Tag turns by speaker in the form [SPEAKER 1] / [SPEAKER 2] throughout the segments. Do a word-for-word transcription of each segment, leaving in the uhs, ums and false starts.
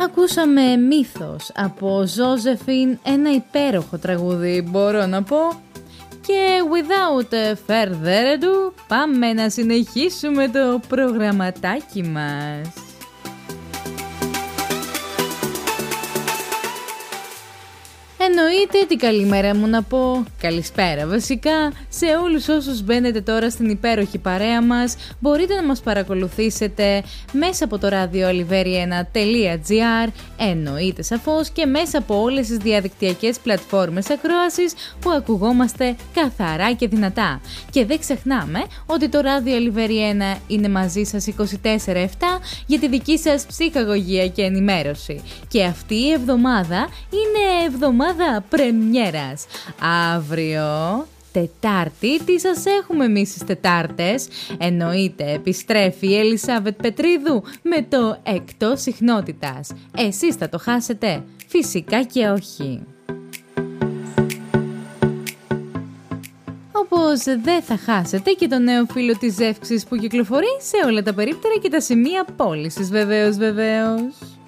[SPEAKER 1] Ακούσαμε Μύθος από Ζόζεφιν, ένα υπέροχο τραγούδι μπορώ να πω. Και without further ado, πάμε να συνεχίσουμε το προγραμματάκι μας. Εννοείται την καλημέρα μου να πω, καλησπέρα βασικά, σε όλους όσους μπαίνετε τώρα στην υπέροχη παρέα μας. Μπορείτε να μας παρακολουθήσετε μέσα από το ράδιο oliveriena τελεία gr, εννοείται σαφώς και μέσα από όλες τις διαδικτυακές πλατφόρμες ακρόασης που ακουγόμαστε καθαρά και δυνατά. Και δεν ξεχνάμε ότι το ράδιο Oliveriena είναι μαζί σας είκοσι τέσσερα επτά για τη δική σας ψυχαγωγία και ενημέρωση. Και αυτή η εβδομάδα είναι εβδομάδα πρεμιέρας. Αύριο, Τετάρτη, τι σας έχουμε εμείς τις Τετάρτες? Εννοείται επιστρέφει η Ελισάβετ Πετρίδου με το εκτός συχνότητας. Εσείς θα το χάσετε? Φυσικά και όχι. Όπως δεν θα χάσετε και το νέο φύλλο της Ζεύξης που κυκλοφορεί σε όλα τα περίπτερα και τα σημεία πώλησης, βεβαίως βεβαίως.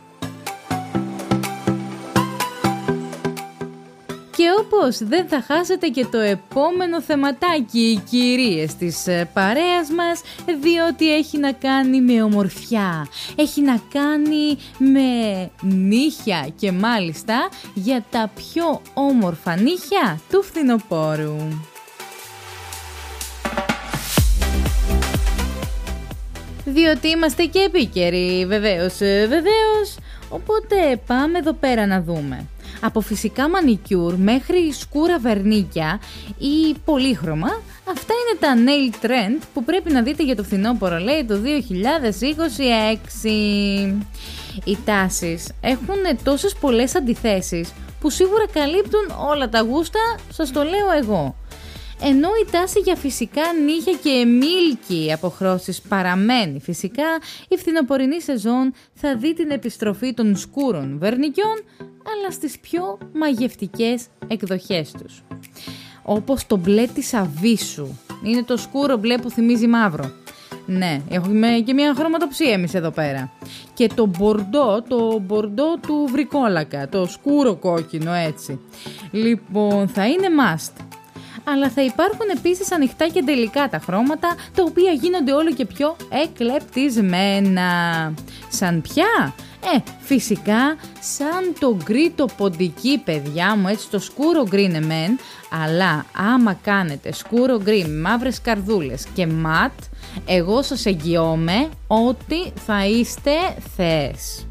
[SPEAKER 1] Και όπως δεν θα χάσετε και το επόμενο θεματάκι, οι κυρίες της παρέας μας, διότι έχει να κάνει με ομορφιά, έχει να κάνει με νύχια και μάλιστα για τα πιο όμορφα νύχια του φθινοπόρου. Διότι είμαστε και επίκαιροι, βεβαίως, βεβαίως, οπότε πάμε εδώ πέρα να δούμε. Από φυσικά μανικιούρ μέχρι σκούρα βερνίκια ή πολύχρωμα, αυτά είναι τα nail trend που πρέπει να δείτε για το φθινόπωρο, λέει, το δύο χιλιάδες είκοσι έξι. Οι τάσεις έχουν τόσες πολλές αντιθέσεις που σίγουρα καλύπτουν όλα τα γούστα, σας το λέω εγώ. Ενώ η τάση για φυσικά νύχια και μίλκι αποχρώσεις παραμένει φυσικά, η φθινοπορεινή σεζόν θα δει την επιστροφή των σκούρων βερνικιών, αλλά στις πιο μαγευτικές εκδοχές τους. Όπως το μπλε της αβύσσου. Είναι το σκούρο μπλε που θυμίζει μαύρο. Ναι, έχουμε και μια χρωματοψία εμείς εδώ πέρα. Και το μπορντό, το μπορντό του βρικόλακα, το σκούρο κόκκινο έτσι. Λοιπόν, θα είναι must. Αλλά θα υπάρχουν επίσης ανοιχτά και τελικά τα χρώματα, τα οποία γίνονται όλο και πιο εκλεπτισμένα. Σαν ποια? Ε, φυσικά σαν το γκρι το ποντική, παιδιά μου, έτσι το σκούρο γκρι είναι μεν, αλλά άμα κάνετε σκούρο γκρι με μαύρες καρδούλες και ματ, εγώ σας εγγυώμαι ότι θα είστε θεές.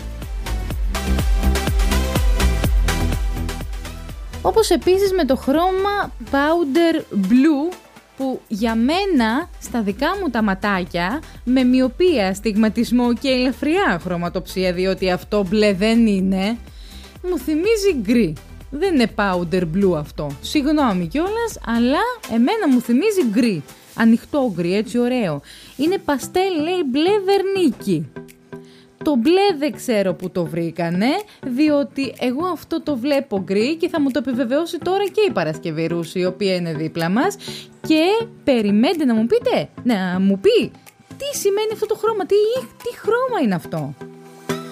[SPEAKER 1] Όπως επίσης με το χρώμα powder blue, που για μένα στα δικά μου τα ματάκια με μοιοπία, στιγματισμό και ελαφριά χρωματοψία, διότι αυτό μπλε δεν είναι, μου θυμίζει γκρι. Δεν είναι powder blue αυτό, συγγνώμη κιόλας, αλλά εμένα μου θυμίζει γκρι. Ανοιχτό γκρι, έτσι ωραίο. Είναι παστέλ, λέει, μπλε βερνίκι. Το μπλε δεν ξέρω που το βρήκανε, διότι εγώ αυτό το βλέπω γκρι και θα μου το επιβεβαιώσει τώρα και η Παρασκευή Ρούση, η οποία είναι δίπλα μας. Και περιμένετε να μου πείτε, να μου πει τι σημαίνει αυτό το χρώμα, τι, τι χρώμα είναι αυτό.